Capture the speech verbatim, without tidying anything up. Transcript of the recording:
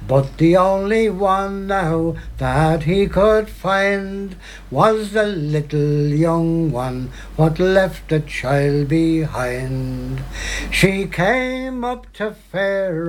But the only one now that he could find was the little young one what left a child behind. She came up to fair